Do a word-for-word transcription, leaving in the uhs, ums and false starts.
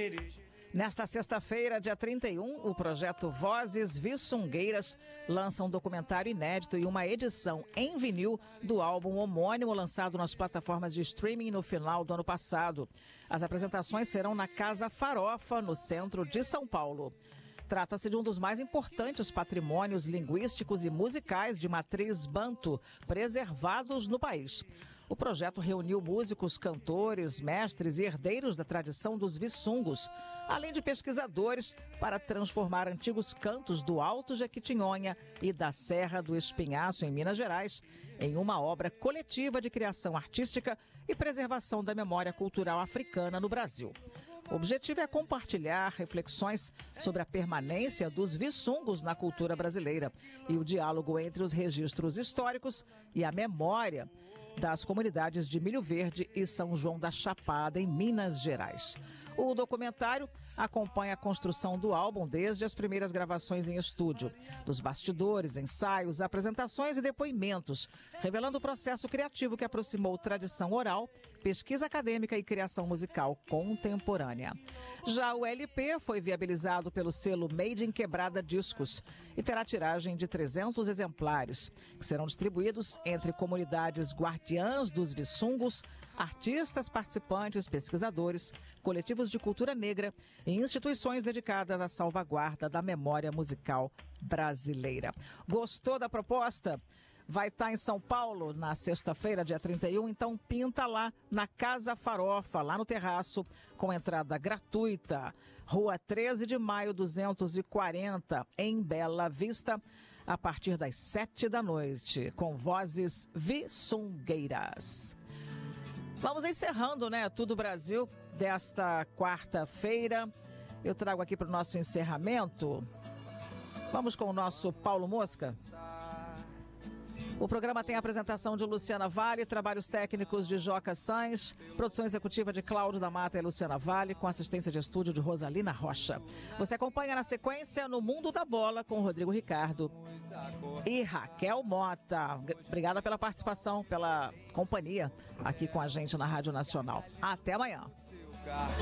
Nesta sexta-feira, dia trinta e um, o projeto Vozes Vissungueiras lança um documentário inédito e uma edição em vinil do álbum homônimo lançado nas plataformas de streaming no final do ano passado. As apresentações serão na Casa Farofa, no centro de São Paulo. Trata-se de um dos mais importantes patrimônios linguísticos e musicais de matriz banto preservados no país. O projeto reuniu músicos, cantores, mestres e herdeiros da tradição dos Vissungos, além de pesquisadores, para transformar antigos cantos do Alto Jequitinhonha e da Serra do Espinhaço, em Minas Gerais, em uma obra coletiva de criação artística e preservação da memória cultural africana no Brasil. O objetivo é compartilhar reflexões sobre a permanência dos Vissungos na cultura brasileira e o diálogo entre os registros históricos e a memória das comunidades de Milho Verde e São João da Chapada, em Minas Gerais. O documentário acompanha a construção do álbum desde as primeiras gravações em estúdio, dos bastidores, ensaios, apresentações e depoimentos, revelando o processo criativo que aproximou tradição oral, pesquisa acadêmica e criação musical contemporânea. Já o L P foi viabilizado pelo selo Made in Quebrada Discos e terá tiragem de trezentos exemplares, que serão distribuídos entre comunidades guardiãs dos Vissungos, artistas, participantes, pesquisadores, coletivos de cultura negra e instituições dedicadas à salvaguarda da memória musical brasileira. Gostou da proposta? Vai estar em São Paulo na sexta-feira, dia trinta e um, então pinta lá na Casa Farofa, lá no terraço, com entrada gratuita. Rua treze de maio, duzentos e quarenta, em Bela Vista, a partir das sete da noite, com Vozes Vissungueiras. Vamos encerrando, né, Tudo Brasil desta quarta-feira. Eu trago aqui para o nosso encerramento. Vamos com o nosso Paulo Mosca. O programa tem a apresentação de Luciana Vale, trabalhos técnicos de Joca Sainz, produção executiva de Cláudio da Mata e Luciana Vale, com assistência de estúdio de Rosalina Rocha. Você acompanha na sequência No Mundo da Bola com Rodrigo Ricardo e Raquel Mota. Obrigada pela participação, pela companhia aqui com a gente na Rádio Nacional. Até amanhã.